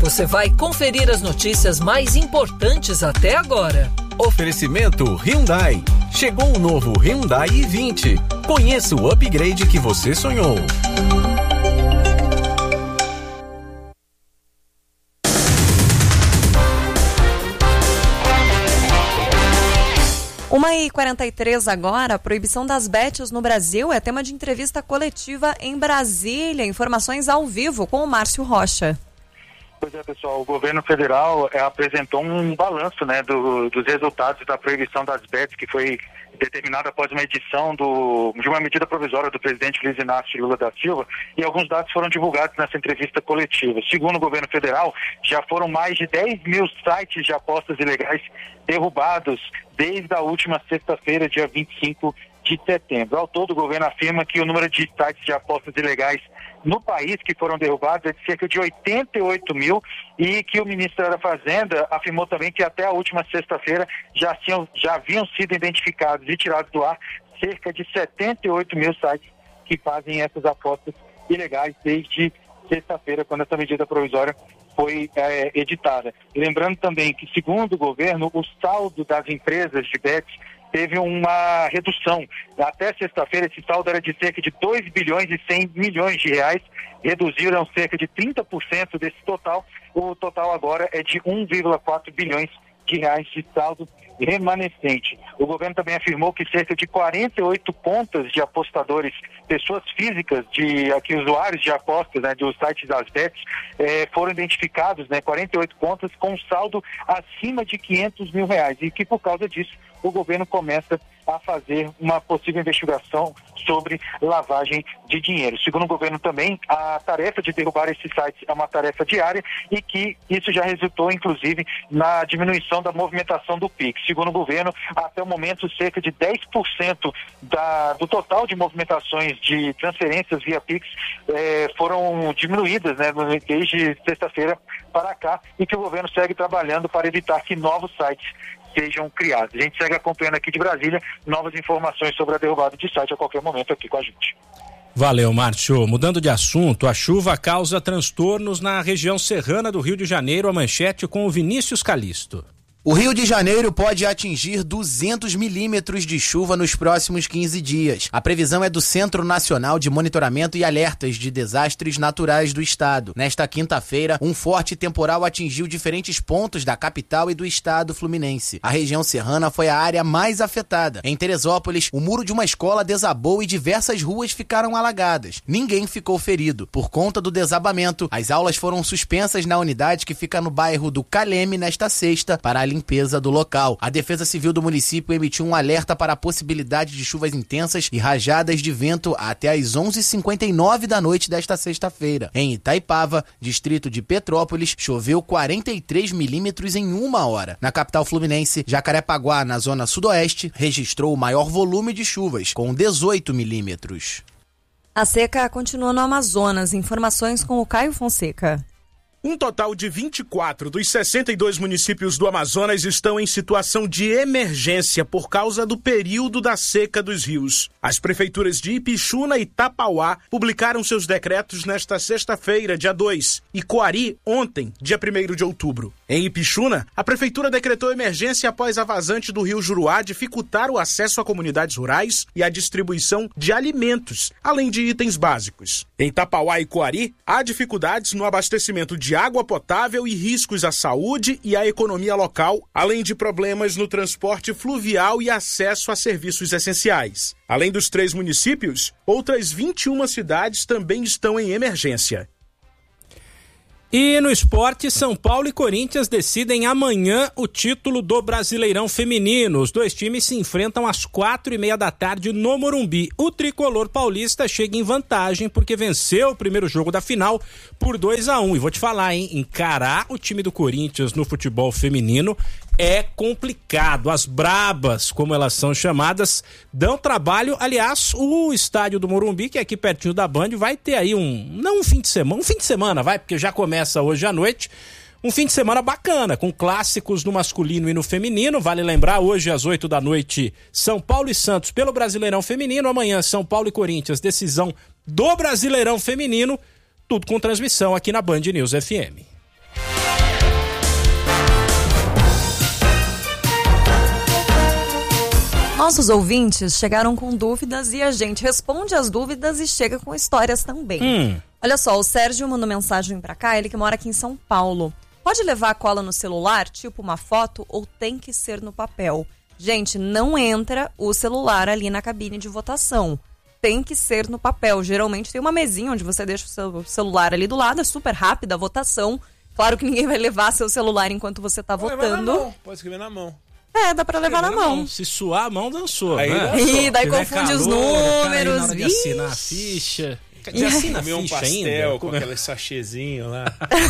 Você vai conferir as notícias mais importantes até agora. Oferecimento Hyundai. Chegou o novo Hyundai i20. Conheça o upgrade que você sonhou. 1h43 agora, a proibição das bets no Brasil é tema de entrevista coletiva em Brasília. Informações ao vivo com o Márcio Rocha. Pois é, pessoal, o governo federal apresentou um balanço, né, dos resultados da proibição das bets, que foi determinada após uma edição de uma medida provisória do presidente Luiz Inácio Lula da Silva, e alguns dados foram divulgados nessa entrevista coletiva. Segundo o governo federal, já foram mais de 10 mil sites de apostas ilegais derrubados desde a última sexta-feira, dia 25 de setembro. Ao todo, o governo afirma que o número de sites de apostas ilegais no país que foram derrubados é de cerca de 88 mil, e que o ministro da Fazenda afirmou também que até a última sexta-feira já haviam sido identificados e tirados do ar cerca de 78 mil sites que fazem essas apostas ilegais desde sexta-feira, quando essa medida provisória foi editada. E lembrando também que, segundo o governo, o saldo das empresas de bets teve uma redução. Até sexta-feira, esse saldo era de cerca de 2 bilhões e 100 milhões de reais, reduziram cerca de 30% desse total. O total agora é de 1,4 bilhões de reais de saldo remanescente. O governo também afirmou que cerca de 48 contas de apostadores, pessoas físicas, usuários de apostas, né, dos sites das bets, foram identificados, né, 48 contas com saldo acima de 500 mil reais, e que por causa disso o governo começa a fazer uma possível investigação sobre lavagem de dinheiro. Segundo o governo também, a tarefa de derrubar esses sites é uma tarefa diária, e que isso já resultou, inclusive, na diminuição da movimentação do PIX. Segundo o governo, até o momento, cerca de 10% do total de movimentações de transferências via PIX foram diminuídas, né, desde sexta-feira para cá, e que o governo segue trabalhando para evitar que novos sites sejam criados. A gente segue acompanhando aqui de Brasília novas informações sobre a derrubada de site a qualquer momento aqui com a gente. Valeu, Márcio. Mudando de assunto, a chuva causa transtornos na região serrana do Rio de Janeiro. A manchete com o Vinícius Calisto. O Rio de Janeiro pode atingir 200 milímetros de chuva nos próximos 15 dias. A previsão é do Centro Nacional de Monitoramento e Alertas de Desastres Naturais do Estado. Nesta quinta-feira, um forte temporal atingiu diferentes pontos da capital e do estado fluminense. A região serrana foi a área mais afetada. Em Teresópolis, o muro de uma escola desabou e diversas ruas ficaram alagadas. Ninguém ficou ferido. Por conta do desabamento, as aulas foram suspensas na unidade que fica no bairro do Caleme nesta sexta para a limpeza do local. A Defesa Civil do município emitiu um alerta para a possibilidade de chuvas intensas e rajadas de vento até às 11h59 da noite desta sexta-feira. Em Itaipava, distrito de Petrópolis, choveu 43 milímetros em 1 hora. Na capital fluminense, Jacarepaguá, na zona sudoeste, registrou o maior volume de chuvas, com 18 milímetros. A seca continua no Amazonas. Informações com o Caio Fonseca. Um total de 24 dos 62 municípios do Amazonas estão em situação de emergência por causa do período da seca dos rios. As prefeituras de Ipixuna e Tapauá publicaram seus decretos nesta sexta-feira, dia 2, e Coari ontem, dia 1º de outubro. Em Ipixuna, a prefeitura decretou emergência após a vazante do rio Juruá dificultar o acesso a comunidades rurais e a distribuição de alimentos, além de itens básicos. Em Tapauá e Coari, há dificuldades no abastecimento de água potável e riscos à saúde e à economia local, além de problemas no transporte fluvial e acesso a serviços essenciais. Além dos 3 municípios, outras 21 cidades também estão em emergência. E no esporte, São Paulo e Corinthians decidem amanhã o título do Brasileirão Feminino. Os 2 times se enfrentam às 4h30 da tarde no Morumbi. O tricolor paulista chega em vantagem porque venceu o primeiro jogo da final por 2-1. E vou te falar, hein? Encarar o time do Corinthians no futebol feminino é complicado. As brabas, como elas são chamadas, dão trabalho. Aliás, o estádio do Morumbi, que é aqui pertinho da Band, vai ter aí um fim de semana, porque já começa hoje à noite, um fim de semana bacana, com clássicos no masculino e no feminino. Vale lembrar, hoje às 8 da noite, São Paulo e Santos pelo Brasileirão Feminino. Amanhã, São Paulo e Corinthians, decisão do Brasileirão Feminino. Tudo com transmissão aqui na Band News FM. Nossos ouvintes chegaram com dúvidas e a gente responde as dúvidas e chega com histórias também. Olha só, o Sérgio mandou mensagem pra cá, ele que mora aqui em São Paulo. Pode levar a cola no celular, tipo uma foto, ou tem que ser no papel? Gente, não entra o celular ali na cabine de votação. Tem que ser no papel. Geralmente tem uma mesinha onde você deixa o seu celular ali do lado, é super rápida a votação. Claro que ninguém vai levar seu celular enquanto você tá votando. Pode escrever na mão. Dá pra levar na mão. Se suar a mão, dançou. Aí né? E daí confunde os números. Na hora de assinar a ficha. Já assina a ficha um pastel ainda? com aquele sachêzinho lá.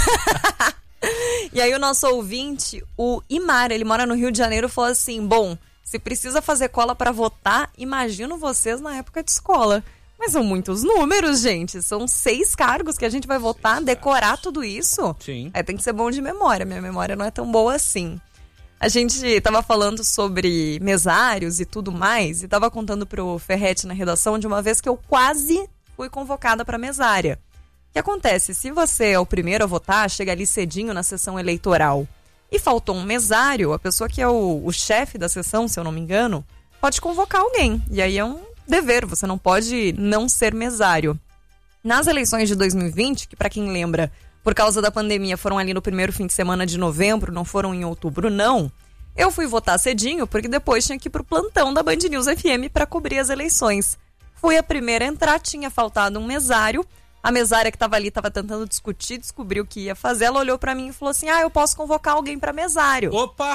E aí o nosso ouvinte, o Imar, ele mora no Rio de Janeiro, falou assim, bom, se precisa fazer cola pra votar, imagino vocês na época de escola. Mas são muitos números, gente. São 6 cargos que a gente vai votar, decorar tudo isso. Sim. Aí tem que ser bom de memória. Minha memória não é tão boa assim. A gente tava falando sobre mesários e tudo mais, e tava contando pro Ferretti na redação de uma vez que eu quase fui convocada pra mesária. O que acontece? Se você é o primeiro a votar, chega ali cedinho na sessão eleitoral e faltou um mesário, a pessoa que é o chefe da sessão, se eu não me engano, pode convocar alguém. E aí é um dever, você não pode não ser mesário. Nas eleições de 2020, que pra quem lembra, por causa da pandemia, foram ali no primeiro fim de semana de novembro, não foram em outubro, não. Eu fui votar cedinho, porque depois tinha que ir pro plantão da Band News FM para cobrir as eleições. Fui a primeira a entrar, tinha faltado um mesário. A mesária que estava ali estava tentando discutir, descobriu o que ia fazer. Ela olhou para mim e falou assim, eu posso convocar alguém para mesário. Opa!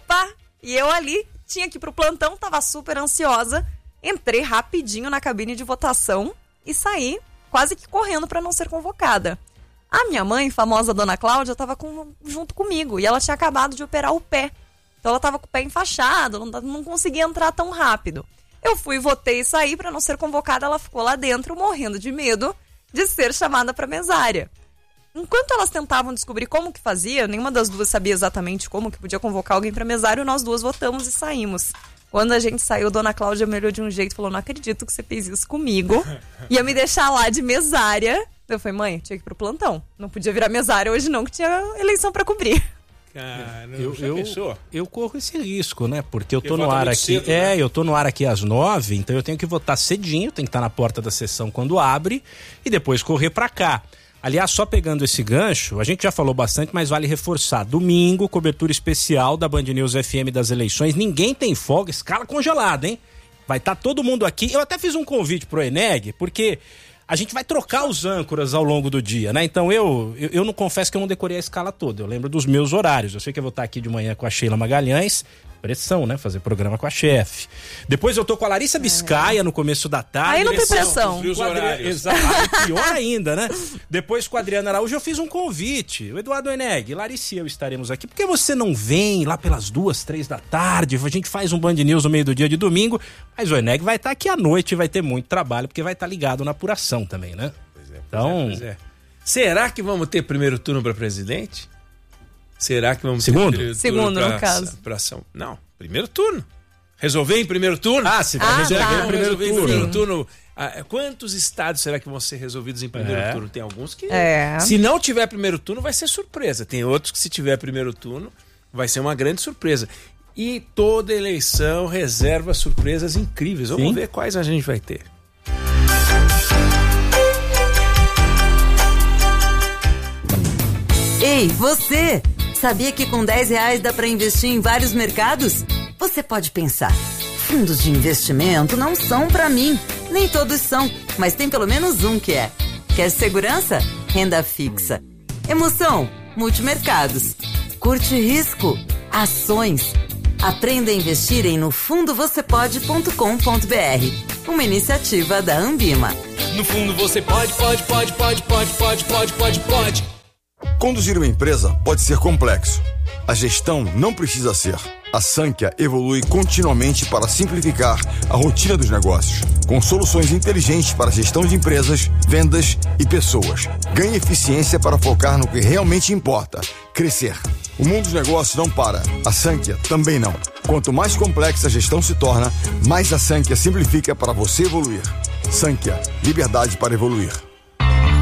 E eu ali tinha que ir pro plantão, tava super ansiosa. Entrei rapidinho na cabine de votação e saí quase que correndo para não ser convocada. A minha mãe, famosa Dona Cláudia, estava junto comigo e ela tinha acabado de operar o pé. Então ela estava com o pé enfaixado, não conseguia entrar tão rápido. Eu fui, votei e saí para não ser convocada, ela ficou lá dentro morrendo de medo de ser chamada para mesária. Enquanto elas tentavam descobrir como que fazia, nenhuma das duas sabia exatamente como que podia convocar alguém para mesário, nós duas votamos e saímos. Quando a gente saiu, Dona Cláudia me olhou de um jeito e falou, não acredito que você fez isso comigo. Ia me deixar lá de mesária. Eu falei, mãe, tinha que ir pro plantão. Não podia virar mesária hoje não, que tinha eleição pra cobrir. Cara, eu corro esse risco, né? Porque eu tô no ar aqui. Cedo, né? Eu tô no ar aqui às 9, então eu tenho que votar cedinho, tenho que estar na porta da sessão quando abre e depois correr pra cá. Aliás, só pegando esse gancho, a gente já falou bastante, mas vale reforçar. Domingo, cobertura especial da Band News FM das eleições. Ninguém tem folga, escala congelada, hein? Vai estar todo mundo aqui. Eu até fiz um convite pro Eneg, porque a gente vai trocar os âncoras ao longo do dia, né? Então eu não confesso que eu não decorei a escala toda. Eu lembro dos meus horários. Eu sei que eu vou estar aqui de manhã com a Sheila Magalhães. Pressão, né? Fazer programa com a chefe. Depois eu tô com a Larissa Biscaia no começo da tarde. Aí não tem pressão. Exato. Pior ainda, né? Depois com a Adriana Araújo eu fiz um convite. O Eduardo Eneg, Larissa e eu estaremos aqui. Por que você não vem lá pelas 2, 3 da tarde? A gente faz um Band News no meio do dia de domingo. Mas o Eneg vai estar aqui à noite e vai ter muito trabalho, porque vai estar ligado na apuração também, né? Pois é. Será que vamos ter primeiro turno para presidente? Será que vamos ter segundo no caso. Não, primeiro turno. Resolver em primeiro turno? Se vai resolver em primeiro turno. Quantos estados será que vão ser resolvidos em primeiro turno? Tem alguns que... Se não tiver primeiro turno, vai ser surpresa. Tem outros que se tiver primeiro turno, vai ser uma grande surpresa. E toda eleição reserva surpresas incríveis. Vamos ver quais a gente vai ter. Ei, você! Sabia que com R$10 dá para investir em vários mercados? Você pode pensar, fundos de investimento não são para mim. Nem todos são, mas tem pelo menos um que é. Quer segurança? Renda fixa. Emoção? Multimercados. Curte risco? Ações. Aprenda a investir em nofundovocepode.com.br. Uma iniciativa da Ambima. No fundo você pode. Conduzir uma empresa pode ser complexo. A gestão não precisa ser. A Sankhya evolui continuamente para simplificar a rotina dos negócios, com soluções inteligentes para a gestão de empresas, vendas e pessoas. Ganhe eficiência para focar no que realmente importa, crescer. O mundo dos negócios não para. A Sankhya também não. Quanto mais complexa a gestão se torna, mais a Sankhya simplifica para você evoluir. Sankhya, liberdade para evoluir.